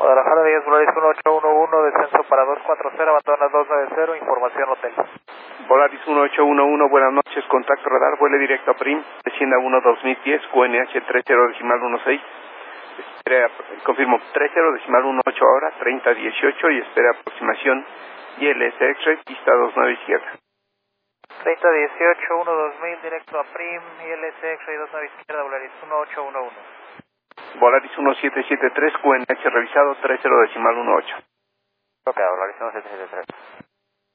Guadalajara 10, Volaris 1811, descenso para 240, abandona 290, información hotel. Volaris 1811, buenas noches, contacto radar, vuele directo a PRIM, descienda 1 2010, QNH 30.16, confirmo 30.18 ahora, 3018 y espera aproximación ILS X-Ray, pista 29 izquierda. 3018, 2000, directo a PRIM, ILS X-Ray 29 izquierda, Volaris 1811. Volaris 1773, QNH revisado 30.18. Ok, Volaris 1773.